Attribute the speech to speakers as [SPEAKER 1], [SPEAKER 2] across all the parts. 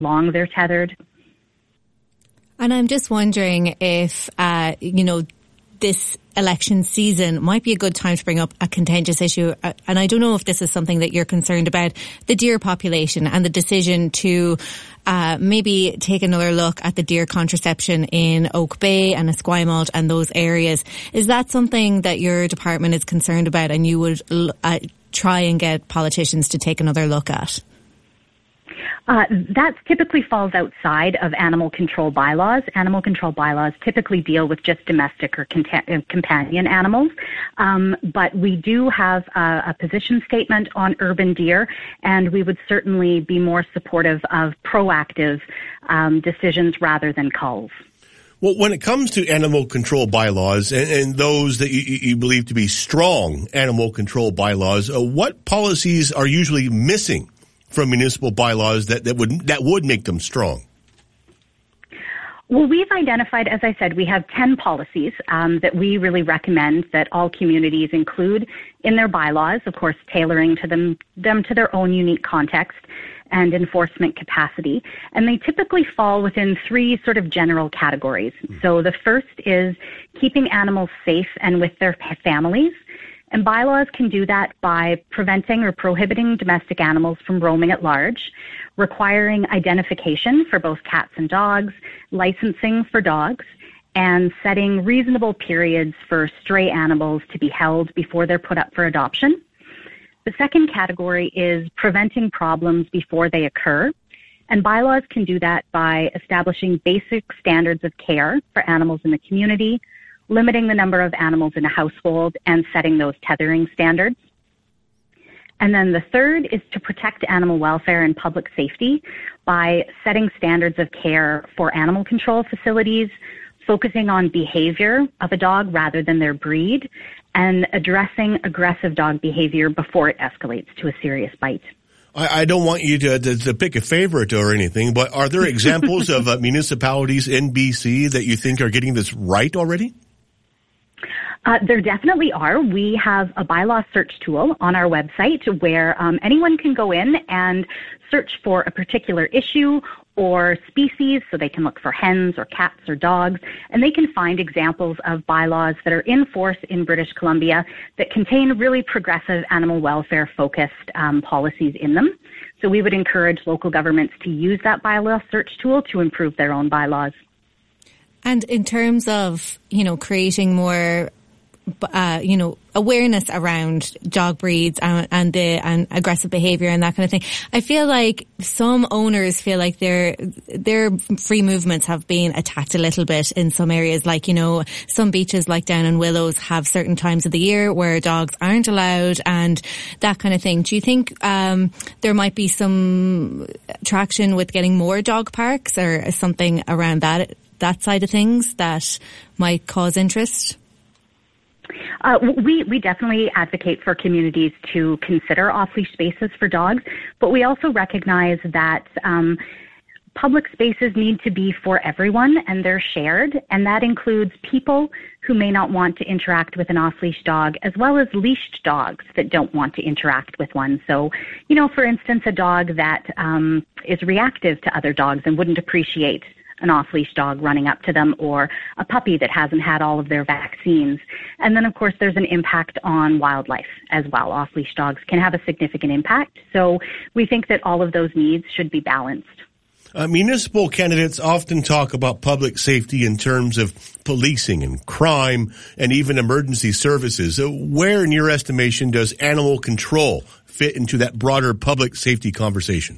[SPEAKER 1] long they're tethered.
[SPEAKER 2] And I'm just wondering if, this election season might be a good time to bring up a contentious issue. And I don't know if this is something that you're concerned about, the deer population and the decision to maybe take another look at the deer contraception in Oak Bay and Esquimalt and those areas. Is that something that your department is concerned about and you would try and get politicians to take another look at?
[SPEAKER 1] That typically falls outside of animal control bylaws. Animal control bylaws typically deal with just domestic or companion animals. But we do have a position statement on urban deer, and we would certainly be more supportive of proactive decisions rather than culls.
[SPEAKER 3] Well, when it comes to animal control bylaws and those that you believe to be strong animal control bylaws, what policies are usually missing from municipal bylaws that would make them strong?
[SPEAKER 1] Well, we've identified, as I said, we have 10 policies that we really recommend that all communities include in their bylaws, of course, tailoring to them to their own unique context and enforcement capacity. And they typically fall within three sort of general categories. So the first is keeping animals safe and with their families. And bylaws can do that by preventing or prohibiting domestic animals from roaming at large, requiring identification for both cats and dogs, licensing for dogs, and setting reasonable periods for stray animals to be held before they're put up for adoption. The second category is preventing problems before they occur. And bylaws can do that by establishing basic standards of care for animals in the community, limiting the number of animals in a household, and setting those tethering standards. And then the third is to protect animal welfare and public safety by setting standards of care for animal control facilities, focusing on behavior of a dog rather than their breed, and addressing aggressive dog behavior before it escalates to a serious bite.
[SPEAKER 3] I don't want you to pick a favorite or anything, but are there examples of municipalities in BC that you think are getting this right already?
[SPEAKER 1] There definitely are. We have a bylaw search tool on our website where anyone can go in and search for a particular issue or species, so they can look for hens or cats or dogs, and they can find examples of bylaws that are in force in British Columbia that contain really progressive animal welfare focused policies in them. So we would encourage local governments to use that bylaw search tool to improve their own bylaws.
[SPEAKER 2] And in terms of, creating more awareness around dog breeds and aggressive behavior and that kind of thing, I feel like some owners feel like their free movements have been attacked a little bit in some areas. Like, some beaches like down in Willows have certain times of the year where dogs aren't allowed and that kind of thing. Do you think there might be some traction with getting more dog parks or something around that side of things that might cause interest?
[SPEAKER 1] We definitely advocate for communities to consider off-leash spaces for dogs, but we also recognize that public spaces need to be for everyone and they're shared, and that includes people who may not want to interact with an off-leash dog, as well as leashed dogs that don't want to interact with one. So, for instance, a dog that is reactive to other dogs and wouldn't appreciate an off-leash dog running up to them, or a puppy that hasn't had all of their vaccines. And then, of course, there's an impact on wildlife as well. Off-leash dogs can have a significant impact. So we think that all of those needs should be balanced.
[SPEAKER 3] Municipal candidates often talk about public safety in terms of policing and crime and even emergency services. Where, in your estimation, does animal control fit into that broader public safety conversation?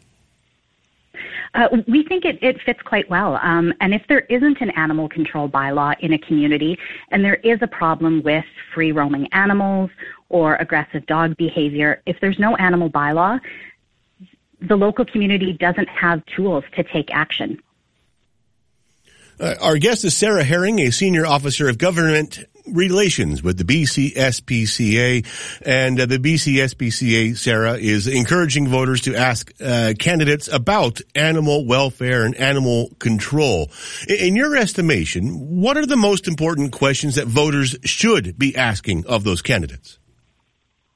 [SPEAKER 1] We think it fits quite well. And if there isn't an animal control bylaw in a community and there is a problem with free roaming animals or aggressive dog behavior, if there's no animal bylaw, the local community doesn't have tools to take action.
[SPEAKER 3] Our guest is Sarah Herring, a senior officer of government relations with the BC SPCA. And the BC SPCA, Sarah, is encouraging voters to ask candidates about animal welfare and animal control. In your estimation, what are the most important questions that voters should be asking of those candidates?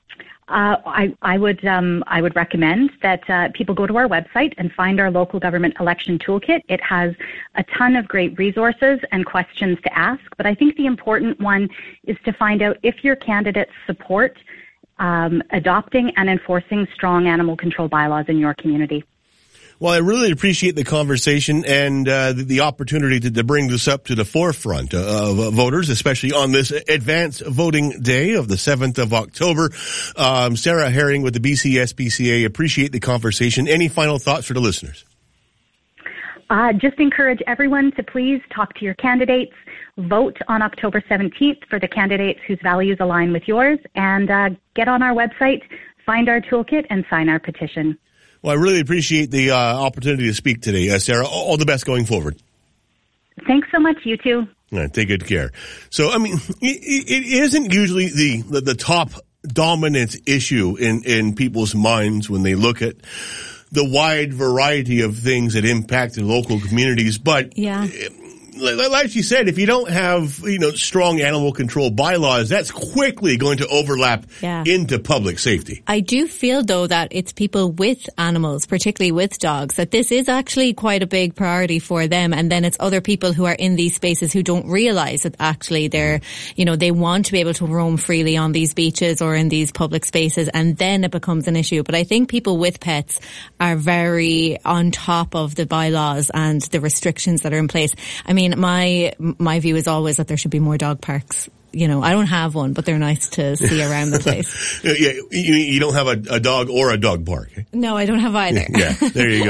[SPEAKER 1] I would recommend that people go to our website and find our local government election toolkit. It has a ton of great resources and questions to ask, but I think the important one is to find out if your candidates support adopting and enforcing strong animal control bylaws in your community.
[SPEAKER 3] Well, I really appreciate the conversation and the opportunity to bring this up to the forefront of voters, especially on this advanced voting day of the 7th of October. Sarah Herring with the BC SPCA, appreciate the conversation. Any final thoughts for the listeners?
[SPEAKER 1] Just encourage everyone to please talk to your candidates, vote on October 17th for the candidates whose values align with yours, and get on our website, find our toolkit, and sign our petition. Well, I really appreciate the opportunity to speak today, Sarah. All the best going forward. Thanks so much, you too. All right, take good care. So, I mean, it isn't usually the top dominant issue in people's minds when they look at the wide variety of things that impact the local communities. But yeah, like she said, if you don't have, strong animal control bylaws, that's quickly going to overlap into public safety. I do feel, though, that it's people with animals, particularly with dogs, that this is actually quite a big priority for them. And then it's other people who are in these spaces who don't realize that actually they're, they want to be able to roam freely on these beaches or in these public spaces. And then it becomes an issue. But I think people with pets are very on top of the bylaws and the restrictions that are in place. I mean, my view is always that there should be more dog parks. I don't have one, but they're nice to see around the place. Yeah, you don't have a dog or a dog park? No, I don't have either. Yeah, there you go.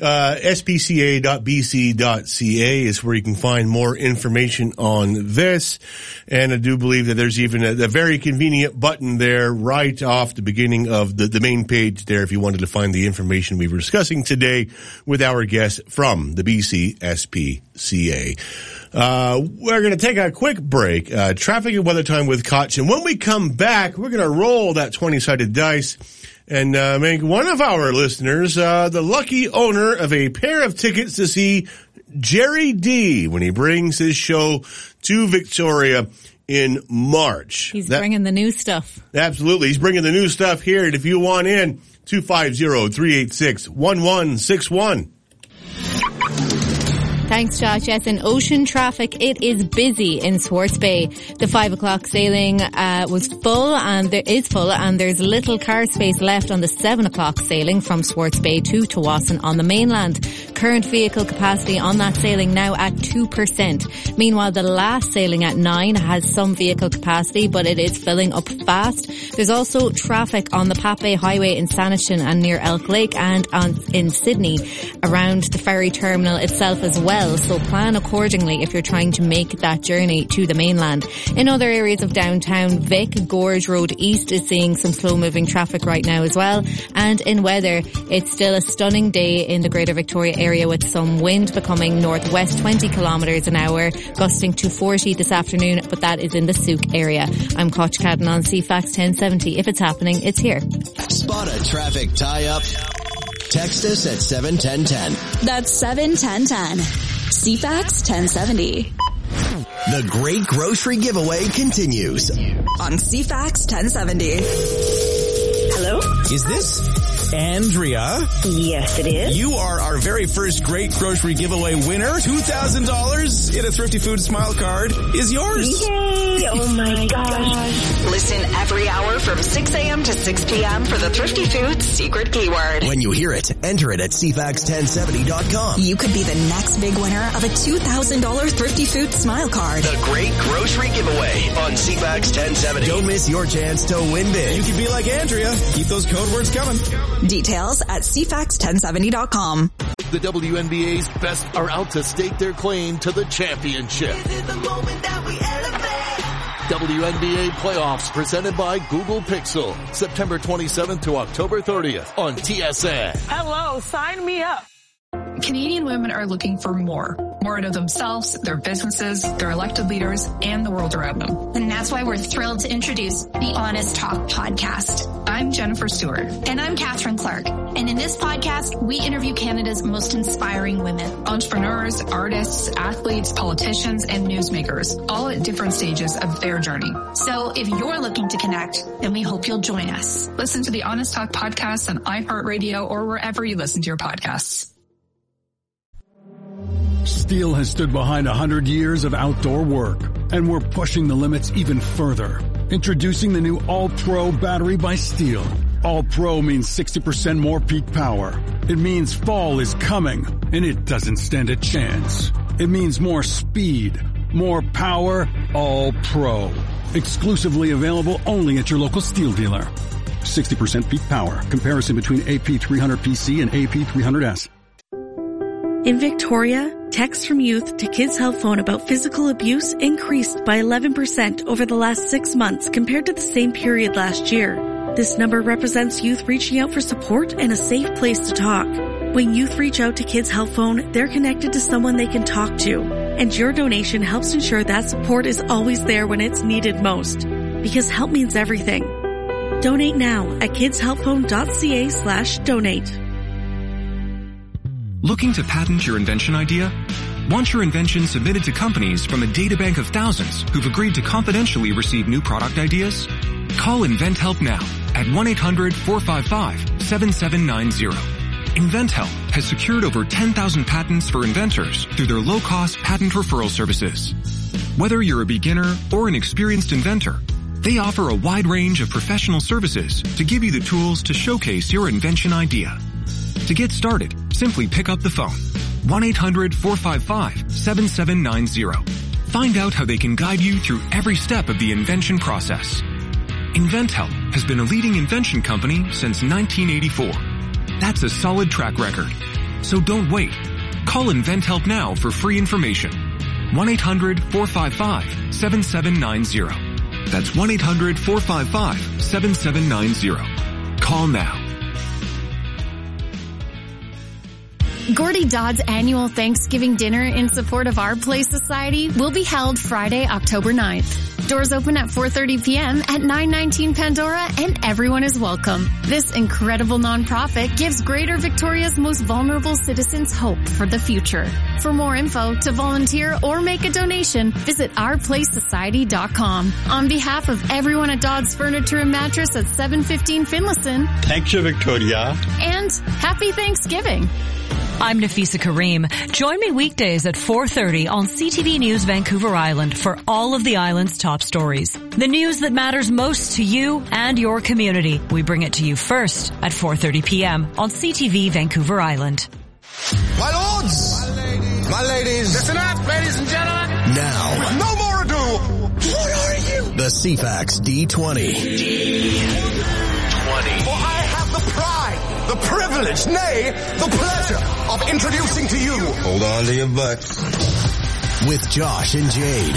[SPEAKER 1] spca.bc.ca is where you can find more information on this. And I do believe that there's even a very convenient button there right off the beginning of the main page there if you wanted to find the information we were discussing today with our guest from the BC SPCA. We're going to take a quick break. Traffic and weather time with Koch. And when we come back, we're going to roll that 20-sided dice and make one of our listeners the lucky owner of a pair of tickets to see Jerry D when he brings his show to Victoria in March. He's bringing the new stuff. Absolutely. He's bringing the new stuff here. And if you want in, 250-386-1161. Thanks, Josh. Yes, in ocean traffic, it is busy in Swartz Bay. The 5 o'clock sailing was full, and there's little car space left on the 7 o'clock sailing from Swartz Bay to Tawasin on the mainland. Current vehicle capacity on that sailing now at 2%. Meanwhile, the last sailing at 9 has some vehicle capacity, but it is filling up fast. There's also traffic on the Pat Bay Highway in Sanishin and near Elk Lake, and in Sydney around the ferry terminal itself as well. So plan accordingly if you're trying to make that journey to the mainland. In other areas of downtown Vic, Gorge Road East is seeing some slow-moving traffic right now as well. And in weather, it's still a stunning day in the Greater Victoria area with some wind becoming northwest 20 kilometres an hour, gusting to 40 this afternoon, but that is in the Souk area. I'm Koch Cadden on CFAX 1070. If it's happening, it's here.
[SPEAKER 4] Spot a traffic tie-up. Text us at 71010. That's 71010. CFAX 1070. The Great Grocery Giveaway continues on CFAX 1070. Hello? Is this Andrea? Yes, it is. You are our very first Great Grocery Giveaway winner. $2,000 in a Thrifty Food Smile Card is yours. Yay! Oh my gosh. Listen every hour from 6 a.m. to 6 p.m. for the Thrifty Foods secret keyword. When you hear it, enter it at CFAX1070.com. You could be the next big winner of a $2,000 Thrifty Food Smile Card. The Great Grocery Giveaway on CFAX 1070. Don't miss your chance to win big. You could be like Andrea. Keep those code words coming. Details at CFAX1070.com.
[SPEAKER 5] The WNBA's best are out to stake their claim to the championship. Is it the moment that we elevate? WNBA playoffs presented by Google Pixel. September 27th to October 30th on TSN.
[SPEAKER 6] Hello, sign me up. Canadian women are looking for more out of themselves, their businesses, their elected leaders, and the world around them. And that's why we're thrilled to introduce the Honest Talk podcast. I'm Jennifer Stewart.
[SPEAKER 7] And I'm Catherine Clark. And in this podcast, we interview Canada's most inspiring women.
[SPEAKER 6] Entrepreneurs, artists, athletes, politicians, and newsmakers, all at different stages of their journey.
[SPEAKER 7] So if you're looking to connect, then we hope you'll join us.
[SPEAKER 6] Listen to the Honest Talk podcast on iHeartRadio or wherever you listen to your podcasts.
[SPEAKER 8] Steel has stood behind 100 years of outdoor work, and we're pushing the limits even further. Introducing the new All-Pro battery by Steel. All-Pro means 60% more peak power. It means fall is coming, and it doesn't stand a chance. It means more speed, more power, All-Pro. Exclusively available only at your local Steel dealer. 60% peak power. Comparison between AP300PC and AP300S.
[SPEAKER 9] In Victoria, texts from youth to Kids Help Phone about physical abuse increased by 11% over the last 6 months compared to the same period last year. This number represents youth reaching out for support and a safe place to talk. When youth reach out to Kids Help Phone, they're connected to someone they can talk to. And your donation helps ensure that support is always there when it's needed most. Because help means everything. Donate now at kidshelpphone.ca/donate.
[SPEAKER 10] Looking to patent your invention idea? Want your invention submitted to companies from a databank of thousands who've agreed to confidentially receive new product ideas? Call InventHelp now at 1-800-455-7790. InventHelp has secured over 10,000 patents for inventors through their low-cost patent referral services. Whether you're a beginner or an experienced inventor, they offer a wide range of professional services to give you the tools to showcase your invention idea. To get started, simply pick up the phone. 1-800-455-7790. Find out how they can guide you through every step of the invention process. InventHelp has been a leading invention company since 1984. That's a solid track record. So don't wait. Call InventHelp now for free information. 1-800-455-7790. That's 1-800-455-7790. Call now.
[SPEAKER 11] Gordy Dodd's annual Thanksgiving dinner in support of Our Place Society will be held Friday, October 9th. Doors open at 4:30 p.m. at 919 Pandora, and everyone is welcome. This incredible nonprofit gives Greater Victoria's most vulnerable citizens hope for the future. For more info, to volunteer or make a donation, visit ourplacesociety.com. On behalf of everyone at Dodd's Furniture and Mattress at 715 Finlayson.
[SPEAKER 12] Thank you, Victoria.
[SPEAKER 11] And happy Thanksgiving.
[SPEAKER 13] I'm Nafisa Kareem. Join me weekdays at 4:30 on CTV News Vancouver Island for all of the island's top stories. The news that matters most to you and your community. We bring it to you first at 4:30 p.m. on CTV Vancouver Island.
[SPEAKER 14] My lords! My ladies!
[SPEAKER 15] Listen up, ladies and gentlemen!
[SPEAKER 14] Now,
[SPEAKER 15] with no more ado,
[SPEAKER 14] what are you? The CFAX D20.
[SPEAKER 15] For I have the pride, the privilege, nay, the pleasure of introducing to you.
[SPEAKER 14] Hold on to your butts. With Josh and Jade.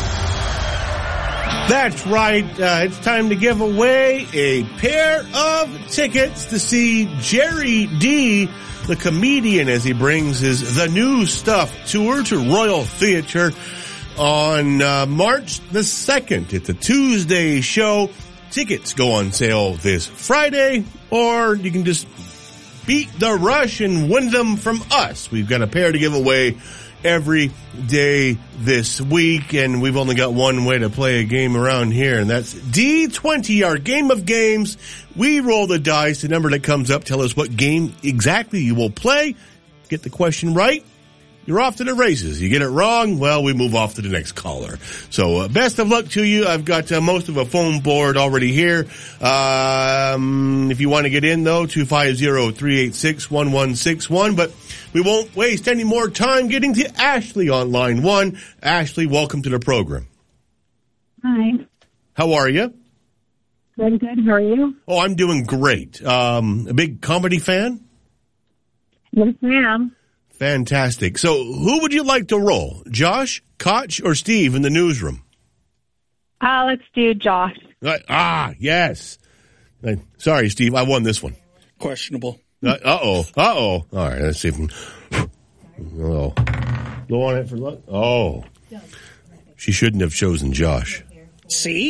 [SPEAKER 3] That's right. It's time to give away a pair of tickets to see Jerry D, the comedian, as he brings his The New Stuff tour to Royal Theatre on March the 2nd. It's a Tuesday show. Tickets go on sale this Friday, or you can just beat the rush and win them from us. We've got a pair to give away every day this week, and we've only got one way to play a game around here, and that's D20, our game of games. We roll the dice, the number that comes up, tell us what game exactly you will play. Get the question right, you're off to the races. You get it wrong, well, we move off to the next caller. So best of luck to you. I've got most of a phone board already here. If you want to get in, though, 250-386-1161. But we won't waste any more time getting to Ashley on line one. Ashley, welcome to the program.
[SPEAKER 16] Hi.
[SPEAKER 3] How are you?
[SPEAKER 16] I'm good. How are you?
[SPEAKER 3] Oh, I'm doing great. A big comedy fan?
[SPEAKER 16] Yes, ma'am.
[SPEAKER 3] Fantastic. So who would you like to roll? Josh, Koch, or Steve in the newsroom?
[SPEAKER 16] Let's do Josh.
[SPEAKER 3] Yes. Sorry, Steve. I won this one.
[SPEAKER 12] Questionable.
[SPEAKER 3] Uh-oh. All right, let's see if we can... Oh. Blow on it for luck. Oh. She shouldn't have chosen Josh.
[SPEAKER 12] See?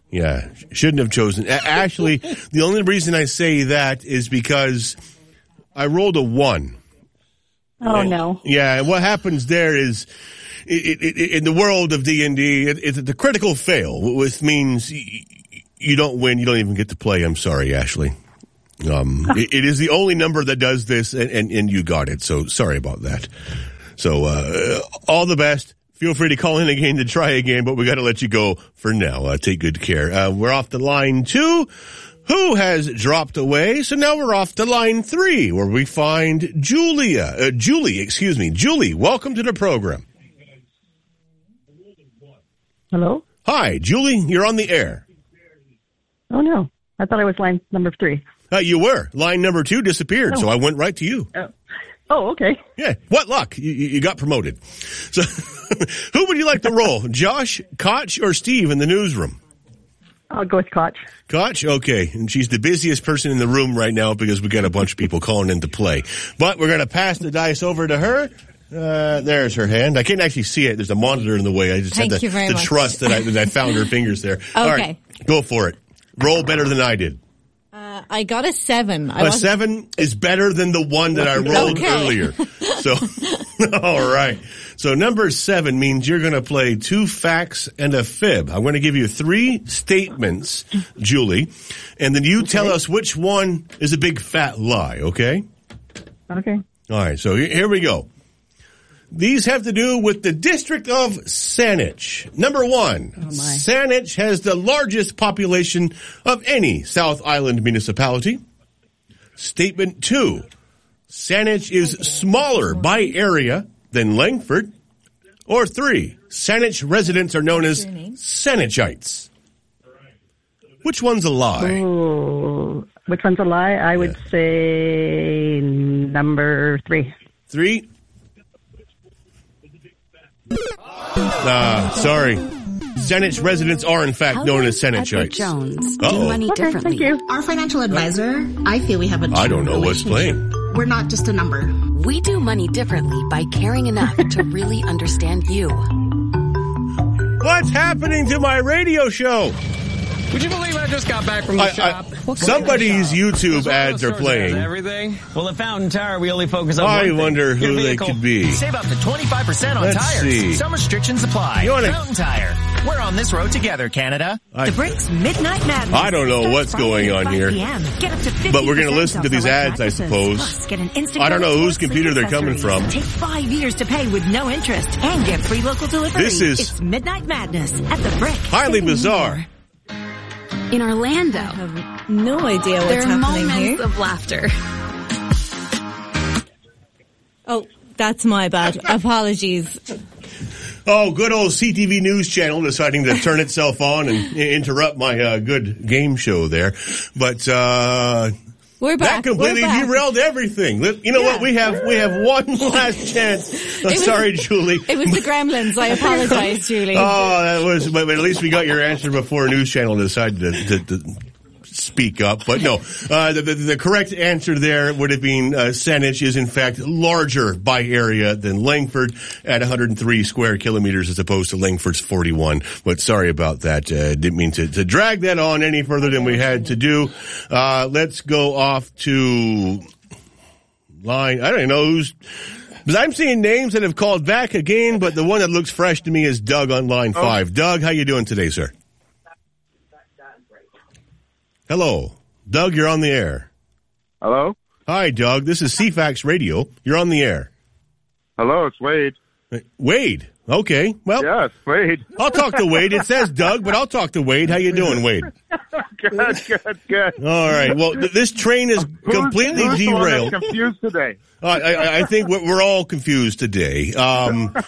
[SPEAKER 3] Yeah, shouldn't have chosen. Actually, the only reason I say that is because I rolled a 1.
[SPEAKER 16] Oh, no.
[SPEAKER 3] Yeah, and what happens there is, in the world of D&D, it's a critical fail, which means you don't win, you don't even get to play. I'm sorry, Ashley. It is the only number that does this, and you got it, so sorry about that. So, all the best. Feel free to call in again to try again, but we got to let you go for now. Take good care. We're off to line 2, who has dropped away. So now we're off to line 3, where we find Julie, welcome to the program.
[SPEAKER 16] Hello?
[SPEAKER 3] Hi, Julie, you're on the air.
[SPEAKER 16] Oh, no. I thought I was line number 3.
[SPEAKER 3] You were. Line number 2 disappeared, so I went right to you.
[SPEAKER 16] Oh, okay.
[SPEAKER 3] Yeah, what luck. You got promoted. So, who would you like to roll? Josh, Koch, or Steve in the newsroom?
[SPEAKER 16] I'll go with Koch.
[SPEAKER 3] Koch? Okay. And she's the busiest person in the room right now because we got a bunch of people calling in to play. But we're going to pass the dice over to her. There's her hand. I can't actually see it. There's a monitor in the way. I just had the trust that I found her fingers there. Okay. All right, go for it. Roll better than I did.
[SPEAKER 2] I got a 7.
[SPEAKER 3] A 7 is better than the 1 that I rolled earlier. So, all right. So number 7 means you're going to play 2 facts and a fib. I'm going to give you 3 statements, Julie, and then you tell us which one is a big fat lie, okay?
[SPEAKER 16] Okay.
[SPEAKER 3] All right. So here we go. These have to do with the district of Saanich. Number 1, Saanich has the largest population of any South Island municipality. Statement 2, Saanich is smaller by area than Langford. Or 3, Saanich residents are known as Saanichites. Which one's a lie?
[SPEAKER 16] Ooh, which one's a lie? I would say number 3.
[SPEAKER 3] 3? Sorry. Saanich residents are, in fact, known as Saanichites.
[SPEAKER 17] Jones, do money differently.
[SPEAKER 16] Thank you.
[SPEAKER 17] Our financial advisor, I feel we have a
[SPEAKER 3] I don't know what's playing.
[SPEAKER 17] We're not just a number.
[SPEAKER 18] We do money differently by caring enough to really understand you.
[SPEAKER 3] What's happening to my radio show?
[SPEAKER 19] Would you believe I just got back from the shop?
[SPEAKER 3] Somebody's YouTube ads are playing.
[SPEAKER 19] Everything. Well, at Fountain Tire, we only focus on
[SPEAKER 3] I wonder who they could be.
[SPEAKER 20] Save up to 25% on
[SPEAKER 3] Let's
[SPEAKER 20] tires.
[SPEAKER 3] see.
[SPEAKER 20] Some restrictions apply. Fountain Tire. We're on this road together, Canada.
[SPEAKER 21] The Brick's Midnight Madness.
[SPEAKER 3] I don't know what's going on here.
[SPEAKER 21] Get up to
[SPEAKER 3] But we're going to listen to these ads, I suppose.
[SPEAKER 21] Plus, get an instant
[SPEAKER 3] I don't know whose computer they're coming from.
[SPEAKER 21] Take 5 years to pay with no interest and get free local delivery. It's Midnight Madness at the Brick.
[SPEAKER 3] Highly bizarre.
[SPEAKER 7] In Orlando,
[SPEAKER 2] I have no idea what's
[SPEAKER 7] there are
[SPEAKER 2] happening
[SPEAKER 7] moments
[SPEAKER 2] here.
[SPEAKER 7] of laughter.
[SPEAKER 2] Oh, that's my bad. Apologies.
[SPEAKER 3] Oh, good old CTV News Channel deciding to turn itself on and interrupt my good game show there. But
[SPEAKER 2] we're back.
[SPEAKER 3] That completely derailed everything. You know what? We have one last chance. Sorry, Julie.
[SPEAKER 2] It was the Gremlins. I apologize, Julie.
[SPEAKER 3] Oh, that was. But at least we got your answer before a news channel decided to speak up. But no, the correct answer there would have been Saanich is in fact larger by area than Langford at 103 square kilometers as opposed to Langford's 41. But sorry about that. Didn't mean to drag that on any further than we had to do. Let's go off to line. I don't know who's. Because I'm seeing names that have called back again, but the one that looks fresh to me is Doug on line 5. Doug, how you doing today, sir? Hello. Doug, you're on the air.
[SPEAKER 22] Hello?
[SPEAKER 3] Hi, Doug. This is CFAX Radio. You're on the air.
[SPEAKER 22] Hello, it's Wade.
[SPEAKER 3] Wade. Okay. Well,
[SPEAKER 22] yeah, it's Wade.
[SPEAKER 3] I'll talk to Wade. It says Doug, but I'll talk to Wade. How you doing, Wade?
[SPEAKER 22] Good.
[SPEAKER 3] All right. Well, this train is completely
[SPEAKER 22] who's
[SPEAKER 3] derailed.
[SPEAKER 22] The one that's confused today?
[SPEAKER 3] I think we're all confused today. But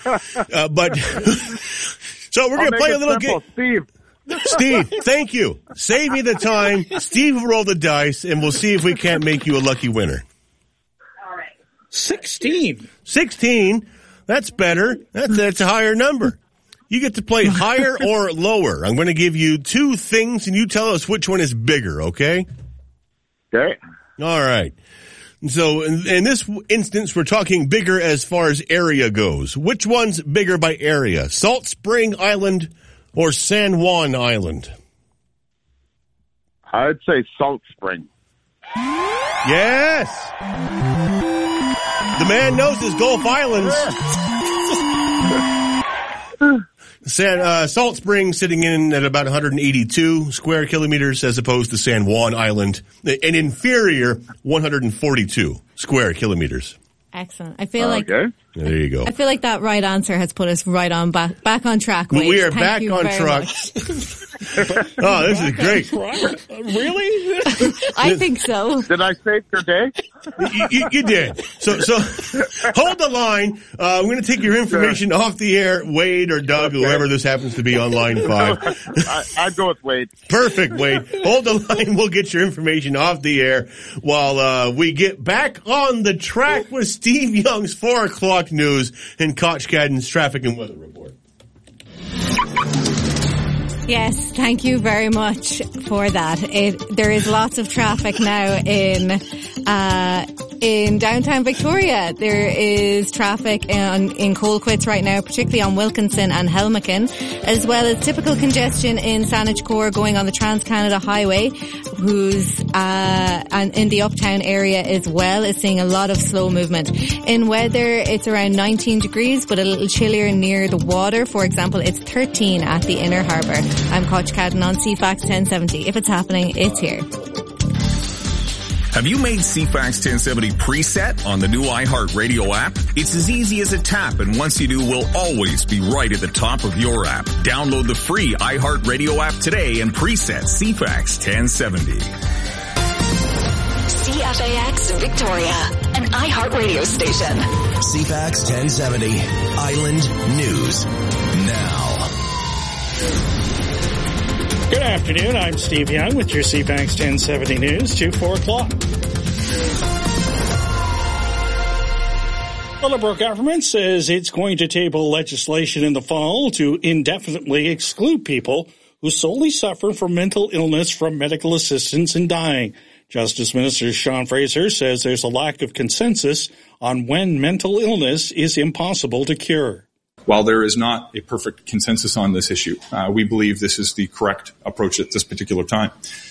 [SPEAKER 3] so we're going to play a little game. Steve, thank you. Save me the time. Steve will roll the dice, and we'll see if we can't make you a lucky winner.
[SPEAKER 12] All right. 16.
[SPEAKER 3] 16? That's better. That's a higher number. You get to play higher or lower. I'm going to give you 2 things, and you tell us which one is bigger, okay?
[SPEAKER 22] Okay.
[SPEAKER 3] All right. So in this instance, we're talking bigger as far as area goes. Which one's bigger by area? Salt Spring Island or San Juan Island?
[SPEAKER 22] I'd say Salt Spring.
[SPEAKER 3] Yes! The man knows his Gulf Islands. Salt Spring sitting in at about 182 square kilometers as opposed to San Juan Island, an inferior 142 square kilometers.
[SPEAKER 2] Excellent. I feel like
[SPEAKER 3] there you go.
[SPEAKER 2] I feel like that right answer has put us right on back on track. Wade.
[SPEAKER 3] We are
[SPEAKER 2] Thank
[SPEAKER 3] back
[SPEAKER 2] you
[SPEAKER 3] on
[SPEAKER 2] very
[SPEAKER 3] track. Oh, this is great.
[SPEAKER 12] Really?
[SPEAKER 2] I think so.
[SPEAKER 22] Did I save your day?
[SPEAKER 3] You did. So hold the line. I'm going to take your information off the air, Wade or Doug, whoever this happens to be on line 5.
[SPEAKER 22] I'd go with Wade.
[SPEAKER 3] Perfect, Wade. Hold the line. We'll get your information off the air while we get back on the track with Steve Young's 4 o'clock news and Koch Cadden's traffic and weather report.
[SPEAKER 2] Yes, thank you very much for that. There is lots of traffic now in downtown Victoria. There is traffic in Colquitts right now, particularly on Wilkinson and Helmachan, as well as typical congestion in Saanich Core going on the Trans-Canada Highway, and in the Uptown area as well is seeing a lot of slow movement. In weather, it's around 19 degrees, but a little chillier near the water. For example, it's 13 at the Inner Harbour. I'm Koch Cadden on CFAX 1070. If it's happening, it's here.
[SPEAKER 1] Have you made CFAX 1070 preset on the new iHeartRadio app? It's as easy as a tap, and once you do, we'll always be right at the top of your app. Download the free iHeartRadio app today and preset CFAX 1070.
[SPEAKER 7] CFAX Victoria, an iHeartRadio station.
[SPEAKER 14] CFAX 1070, Island News Now.
[SPEAKER 12] Good afternoon. I'm Steve Young with your CFAX 1070 News to 4 o'clock. The Liberal government says it's going to table legislation in the fall to indefinitely exclude people who solely suffer from mental illness from medical assistance in dying. Justice Minister Sean Fraser says there's a lack of consensus on when mental illness is impossible to cure.
[SPEAKER 4] While there is not a perfect consensus on this issue, we believe this is the correct approach at this particular time.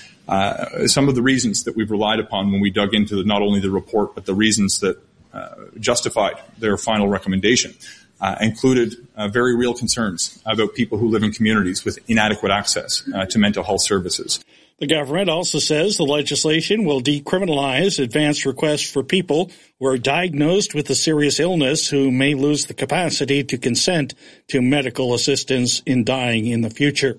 [SPEAKER 4] Some of the reasons that we've relied upon when we dug into not only the report, but the reasons that justified their final recommendation included very real concerns about people who live in communities with inadequate access to mental health services.
[SPEAKER 12] The government also says the legislation will decriminalize advance requests for people who are diagnosed with a serious illness who may lose the capacity to consent to medical assistance in dying in the future.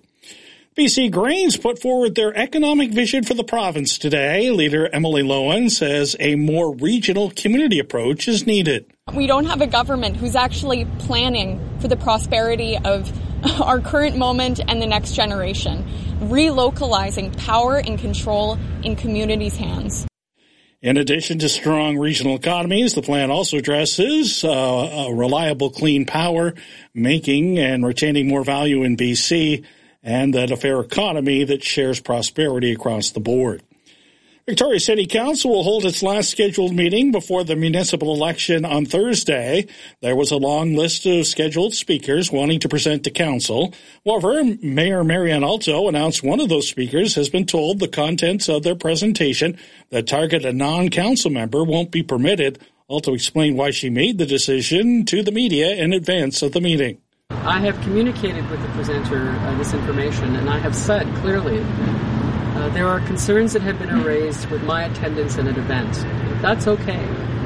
[SPEAKER 12] BC Greens put forward their economic vision for the province today. Leader Emily Lowen says a more regional community approach is needed.
[SPEAKER 23] We don't have a government who's actually planning for the prosperity of our current moment and the next generation, relocalizing power and control in communities' hands.
[SPEAKER 12] In addition to strong regional economies, the plan also addresses reliable, clean power, making and retaining more value in BC, and a fair economy that shares prosperity across the board. Victoria City Council will hold its last scheduled meeting before the municipal election on Thursday. There was a long list of scheduled speakers wanting to present to council. However, Mayor Marianne Alto announced one of those speakers has been told the contents of their presentation that target a non-council member won't be permitted. Alto explained why she made the decision to the media in advance of the meeting.
[SPEAKER 24] I have communicated with the presenter this information, and I have said clearly there are concerns that have been raised with my attendance at an event. That's okay,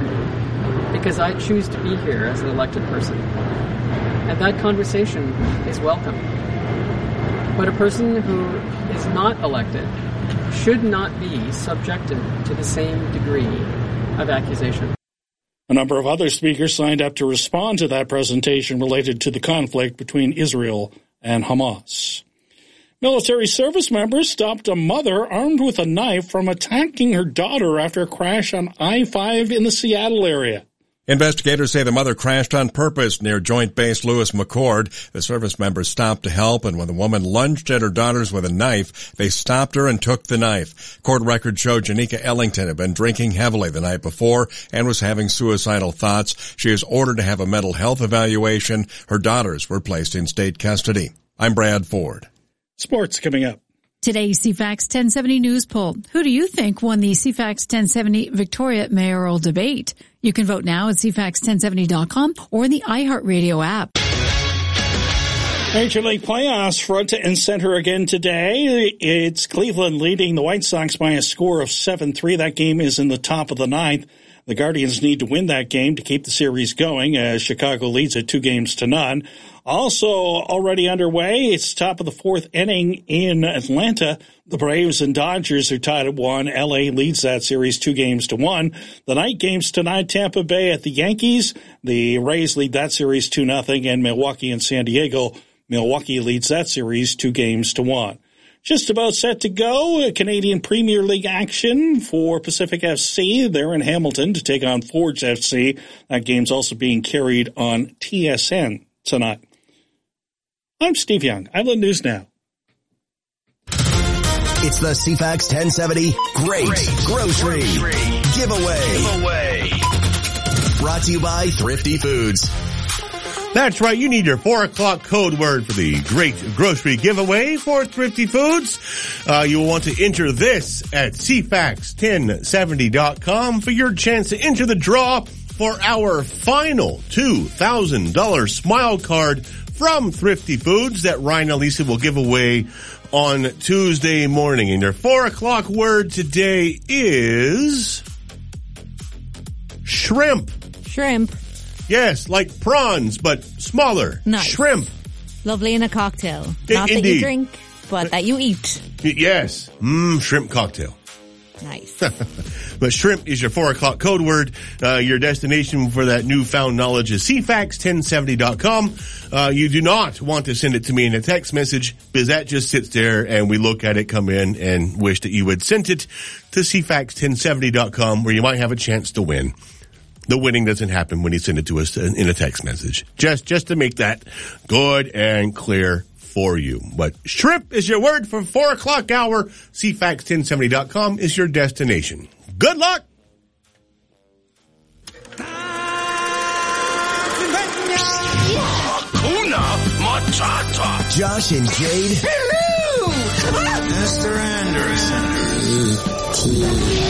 [SPEAKER 24] because I choose to be here as an elected person, and that conversation is welcome. But a person who is not elected should not be subjected to the same degree of accusation.
[SPEAKER 12] A number of other speakers signed up to respond to that presentation related to the conflict between Israel and Hamas. Military service members stopped a mother armed with a knife from attacking her daughter after a crash on I-5 in the Seattle area.
[SPEAKER 25] Investigators say the mother crashed on purpose near Joint Base Lewis McChord. The service members stopped to help, and when the woman lunged at her daughters with a knife, they stopped her and took the knife. Court records show Janika Ellington had been drinking heavily the night before and was having suicidal thoughts. She is ordered to have a mental health evaluation. Her daughters were placed in state custody. I'm Brad Ford.
[SPEAKER 12] Sports coming up.
[SPEAKER 5] Today's CFAX 1070 News poll. Who do you think won the CFAX 1070 Victoria mayoral debate? You can vote now at CFAX1070.com or in the iHeartRadio app.
[SPEAKER 12] Major League playoffs front and center again today. It's Cleveland leading the White Sox by a score of 7-3. That game is in the top of the ninth. The Guardians need to win that game to keep the series going as Chicago leads it 2-0. Also already underway, it's top of the fourth inning in Atlanta. The Braves and Dodgers are tied at 1. LA leads that series 2-1. The night games tonight, Tampa Bay at the Yankees. The Rays lead that series 2-0. And Milwaukee and San Diego. Milwaukee leads that series 2-1. Just about set to go. Canadian Premier League action for Pacific FC. They're in Hamilton to take on Forge FC. That game's also being carried on TSN tonight. I'm Steve Young. Island News Now.
[SPEAKER 14] It's the CFAX 1070 Great Grocery Giveaway. Brought to you by Thrifty Foods.
[SPEAKER 3] That's right. You need your 4 o'clock code word for the Great Grocery Giveaway for Thrifty Foods. You will want to enter this at CFAX1070.com for your chance to enter the draw for our final $2,000 Smile Card from Thrifty Foods that Ryan and Lisa will give away on Tuesday morning. And your 4 o'clock word today is shrimp.
[SPEAKER 2] Shrimp.
[SPEAKER 3] Yes, like prawns, but smaller.
[SPEAKER 2] Nice.
[SPEAKER 3] Shrimp.
[SPEAKER 2] Lovely in a cocktail. Not
[SPEAKER 3] Indeed.
[SPEAKER 2] that you drink, but that you eat.
[SPEAKER 3] Yes. Shrimp cocktail.
[SPEAKER 2] Nice.
[SPEAKER 3] But shrimp is your 4 o'clock code word. Your destination for that newfound knowledge is CFAX1070.com. You do not want to send it to me in a text message because that just sits there and we look at it, come in, and wish that you would send it to CFAX1070.com where you might have a chance to win. The winning doesn't happen when you send it to us in a text message. Just to make that good and clear for you. But shrimp is your word for 4 o'clock hour. CFAX1070.com is your destination. Good luck!
[SPEAKER 14] Hakuna Matata. Josh and Jade.
[SPEAKER 15] Hello!
[SPEAKER 14] Mr. Anderson.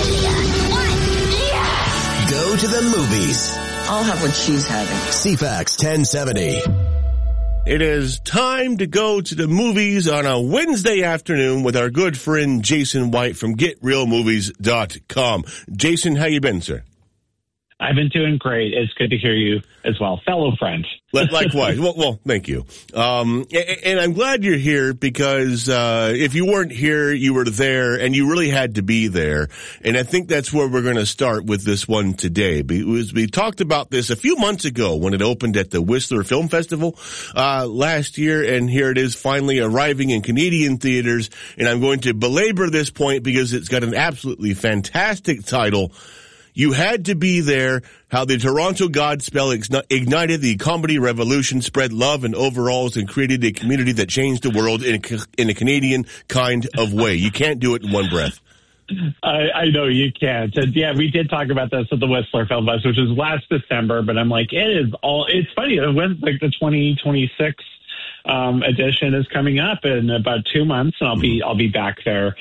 [SPEAKER 14] Go to the movies.
[SPEAKER 6] I'll have what she's having.
[SPEAKER 14] CFAX 1070.
[SPEAKER 3] It is time to go to the movies on a Wednesday afternoon with our good friend Jason White from GetRealMovies.com. Jason, how you been, sir?
[SPEAKER 8] I've been doing great. It's good to hear you as well. Fellow friend.
[SPEAKER 3] Likewise. Well, thank you. And I'm glad you're here because if you weren't here, you were there, and you really had to be there. And I think that's where we're going to start with this one today. We talked about this a few months ago when it opened at the Whistler Film Festival last year, and here it is finally arriving in Canadian theaters. And I'm going to belabor this point because it's got an absolutely fantastic title. You Had to Be There, how the Toronto Godspell ignited the comedy revolution, spread love and overalls, and created a community that changed the world in a Canadian kind of way. You can't do it in one breath.
[SPEAKER 8] I know you can't. And yeah, we did talk about this at the Whistler Film Fest, which was last December, but I'm like, it's funny. It went like the 2026 edition is coming up in about 2 months, and I'll be back there